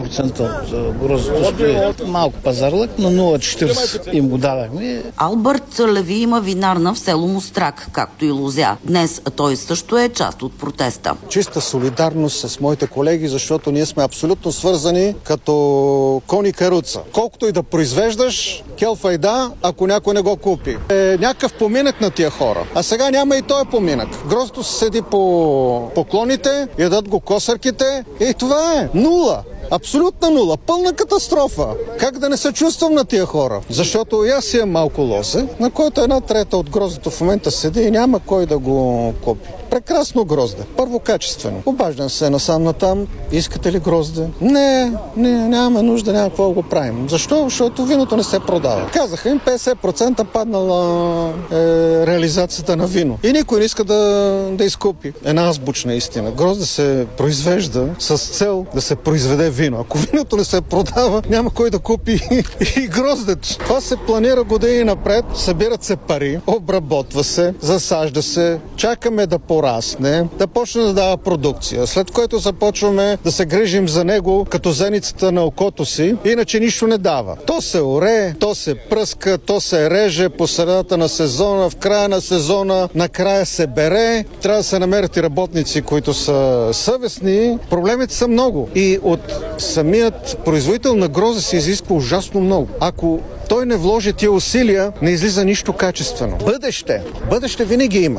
90% от гроздето стои. Малко пазарлък, на 0,40 им го дадахме. Албърт Леви има винарна в село Мострак, както и лозя. Днес той също е част от протеста. Чиста солидарност с моите колеги, защото ние сме абсолютно свързани като кони каруца. Колкото и да произвеждаш, келфайда, ако някой не го купи. Някакъв поминък на тия хора. А сега няма и той поминък. Гроздото се седи по поклоните, ядат го косърките и това е нула. Абсолютна нула. Пълна катастрофа. Как да не се чувствам на тия хора? Защото и аз имам малко лозе, на който 1/3 от гроздето в момента седи и няма кой да го купи. Прекрасно грозде. Първо качествено. Обаждам се насам натам. Искате ли грозде? Не, няма нужда, няма какво го правим. Защо? Защото виното не се продава. Казаха им 50% паднала реализацията на вино. И никой не иска да изкупи. Една азбучна истина. Грозде се произвежда с цел да се произведе вино. Ако виното не се продава, няма кой да купи и гроздето. Това се планира години напред. Събират се пари, обработва се, засажда се, чакаме да порасне, да почне да дава продукция, след което започваме да се грижим за него като зеницата на окото си, иначе нищо не дава. То се оре, то се пръска, то се реже по средата на сезона, в края на сезона, накрая се бере, трябва да се намерят и работници, които са съвестни. Проблемите са много и от самият производител на грозде се изисква ужасно много. Ако той не вложи тия усилия, не излиза нищо качествено. Бъдеще винаги има.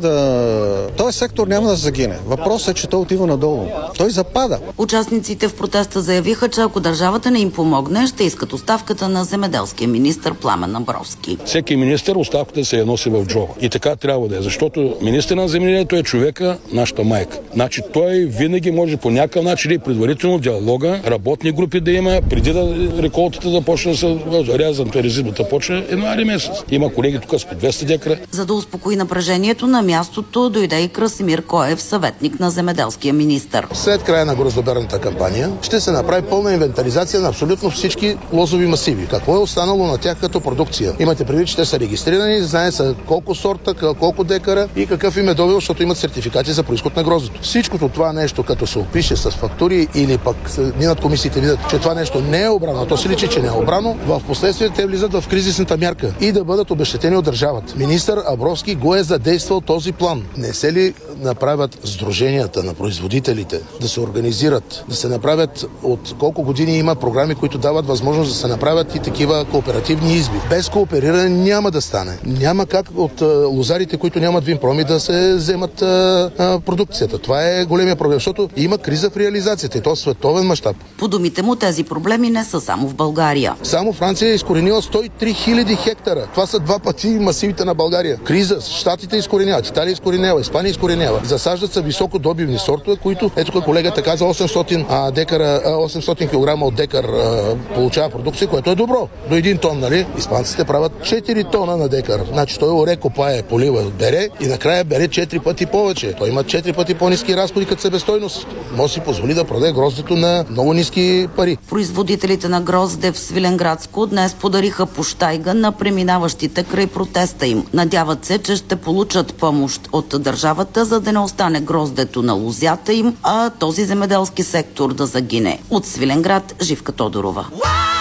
Той сектор няма да загине. Въпросът е, че той отива надолу. Той запада. Участниците в протеста заявиха, че ако държавата не им помогне, ще искат оставката на земеделския министър Пламен Абровски. Всеки министър оставката се я носи в джоба. И така трябва да е, защото министър на земеделието е човека, нашата майка. Значи той винаги може по някакъв начин и предварително диалога, работни групи да има, преди да реколтата да почне да се резидата почва януари месец. Има колеги тук с по 200 декара. За да успокои напрежението, на мястото дойде и Красимир Коев, съветник на земеделския министър. След края на гроздоберната кампания ще се направи пълна инвентаризация на абсолютно всички лозови масиви. Какво е останало на тях като продукция? Имате предвид, че те са регистрирани, знае са колко сорта, колко декара и какъв им е добил, защото имат сертификати за произход на гроздето. Всичкото това нещо, като се опише с фактури или пък минат комисиите видят, че това нещо не е обрано, то се личи, че не е обрано, в последствие те влизат в кризисната мярка и да бъдат обезщетени от държавата. Министър Абровски го е задействал този план. Не се ли направят сдруженията на производителите да се организират, да се направят от колко години има програми, които дават възможност да се направят и такива кооперативни изби. Без коопериране няма да стане. Няма как от лозарите, които нямат винпроми, да се вземат продукцията. Това е големия проблем, защото има криза в реализацията и то световен мащаб. По думите му, тези проблеми не са само в България. Само Франция е изкоренила 103 000 хектара. Това са 2 пъти масивите на България. Криза. Щатите изкореняват, Италия изкоренява, Испания изкоренява. Засаждат се високодобивни сортове, които, ето тук колегата каза, 800 кг от декар получава продукция, което е добро. До 1 тон, нали? Испанците правят 4 тона на декар. Значи той оре, копае, полива, бере и накрая бере 4 пъти повече. Той има 4 пъти по-ниски разходи като себестойност. Може си позволи да продаде гроздето на много ниски пари. Производителите на грозде в Свиленградско днес подариха пощайга на преминаващите край протеста им. Надяват се, че ще получат помощ от държавата, за да не остане гроздето на лозята им, а този земеделски сектор да загине. От Свиленград, Живка Тодорова.